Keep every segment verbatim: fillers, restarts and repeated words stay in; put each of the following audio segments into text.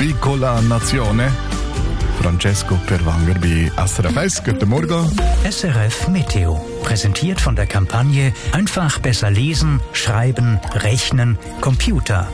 Piccola Nazione. Francesco Perwanger bei S R F eins. Guten Morgen. S R F Meteo. Präsentiert von der Kampagne Einfach besser lesen, schreiben, rechnen, Computer.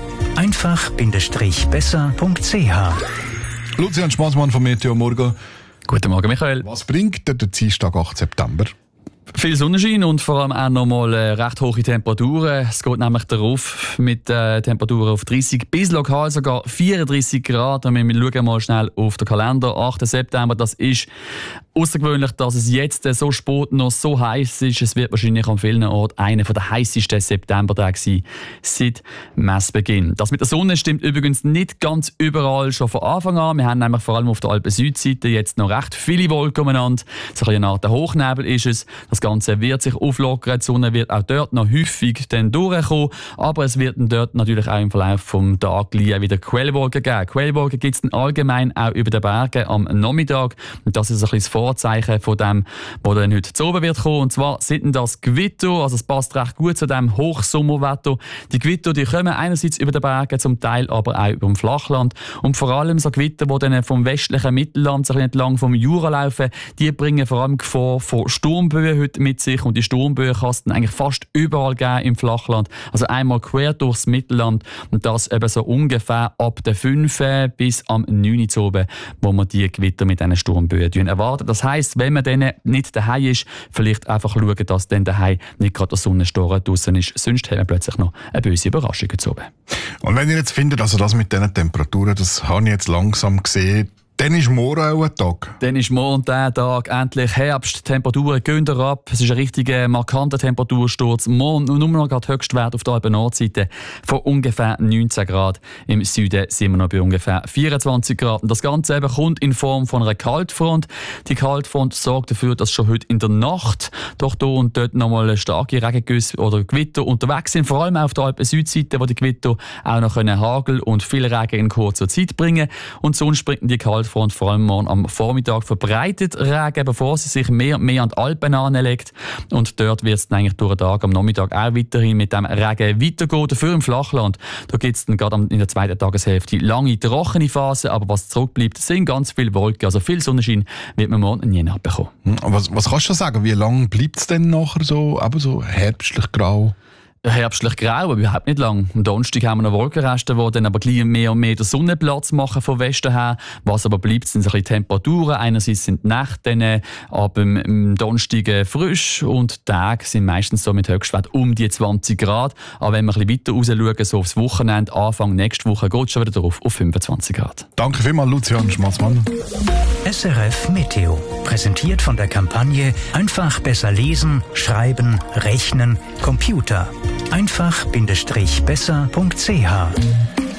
einfach-besser punkt c h. Lucian Schmaßmann vom Meteo, morgen. Guten Morgen, Michael. Was bringt der Dienstag, achten September? Viel Sonnenschein und vor allem auch noch mal äh, recht hohe Temperaturen. Es geht nämlich darauf mit äh, Temperaturen auf dreißig bis lokal sogar vierunddreißig Grad. Und wir schauen mal schnell auf den Kalender. achten September, das ist außergewöhnlich, dass es jetzt äh, so spät noch so heiß ist. Es wird wahrscheinlich an vielen Orten einer der heißesten Septembertage sein seit Messbeginn. Das mit der Sonne stimmt übrigens nicht ganz überall schon von Anfang an. Wir haben nämlich vor allem auf der Alpen-Südseite jetzt noch recht viele Wolken umeinander. So ein eine Art Hochnebel ist es. Das Ganze wird sich auflockern. Die Sonne wird auch dort noch häufig dann durchkommen. Aber es wird dann dort natürlich auch im Verlauf des Tages wieder Quellwolken geben. Quellwolken gibt es dann allgemein auch über den Bergen am Nachmittag. Und das ist ein bisschen das Vorzeichen von dem, was dann heute zu oben wird kommen. Und zwar sind das Gewitter. Also es passt recht gut zu dem Hochsommerwetter. Die Gewitter, die kommen einerseits über den Bergen, zum Teil aber auch über dem Flachland. Und vor allem so Gewitter, die dann vom westlichen Mittelland so ein bisschen entlang vom Jura laufen, die bringen vor allem Gefahr von Sturmböen heute mit sich, und die Sturmböen kann es dann eigentlich fast überall geben im Flachland. Also einmal quer durchs Mittelland, und das eben so ungefähr ab der fünf bis am neun zu oben, wo man die Gewitter mit diesen Sturmböen erwarten. Das heisst, wenn man dann nicht daheim ist, vielleicht einfach schauen, dass dann daheim nicht gerade der Sonnensturm draussen ist. Sonst haben wir plötzlich noch eine böse Überraschung zu oben. Und wenn ihr jetzt findet, also das mit diesen Temperaturen, das habe ich jetzt langsam gesehen, dann ist morgen auch ein Tag. Dann ist morgen der Tag endlich Herbst. Die Temperaturen gehen ab. Es ist ein richtiger markanter Temperatursturz. Morgen nur noch der Höchstwert auf der Alpen-Nordseite von ungefähr neunzehn Grad. Im Süden sind wir noch bei ungefähr vierundzwanzig Grad. Und das Ganze eben kommt in Form von einer Kaltfront. Die Kaltfront sorgt dafür, dass schon heute in der Nacht doch hier und dort nochmal starke Regengüsse oder Gewitter unterwegs sind. Vor allem auf der Alpen-Südseite, wo die Gewitter auch noch Hagel und viel Regen in kurzer Zeit bringen. Und sonst bringt die Kaltfront und vor allem morgen am Vormittag verbreitet Regen, bevor sie sich mehr und mehr an die Alpen anlegt. Und dort wird es dann eigentlich durch den Tag am Nachmittag auch weiterhin mit dem Regen weitergehen. Dafür im Flachland, da gibt es dann gerade in der zweiten Tageshälfte lange trockene Phase, aber was zurückbleibt, sind ganz viele Wolken. Also viel Sonnenschein wird man morgen nie nachbekommen. Was, was kannst du sagen, wie lange bleibt es denn nachher so, aber so herbstlich grau? Herbstlich grau, aber überhaupt nicht lang. Am Donnerstag haben wir noch Wolkenreste, die dann aber gleich mehr und mehr den Sonnenplatz machen von Westen her. Was aber bleibt, sind so ein bisschen Temperaturen. Einerseits sind die Nächte dann ab dem Donnerstag frisch, und die Tage sind meistens so mit Höchstwert um die zwanzig Grad. Aber wenn wir ein bisschen weiter raus schauen, so aufs Wochenende, Anfang nächste Woche, geht es schon wieder drauf auf fünfundzwanzig Grad. Danke vielmals, Lucian Schmatzmann. S R F Meteo. Präsentiert von der Kampagne Einfach besser lesen, schreiben, rechnen, Computer. einfach-besser punkt c h.